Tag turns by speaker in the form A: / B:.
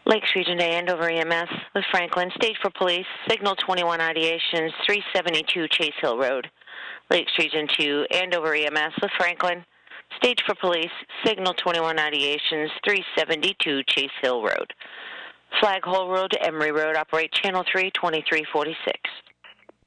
A: Lakes Region to Andover EMS with Franklin. Stage for police. Signal 21 ideations, 372 Chase Hill Road. Lakes Region to Andover EMS with Franklin. Stage for police. Signal 21 ideations, 372 Chase Hill Road. Flag Hole Road to Emory Road. Operate Channel 3, 2346.